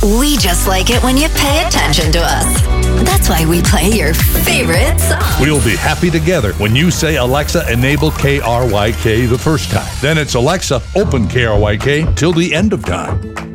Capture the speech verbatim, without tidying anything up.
We just like it when you pay attention to us. That's why we play your favorite song. We'll be happy together when you say, Alexa, enable K R Y K the first time. Then it's Alexa, open K R Y K till the end of time.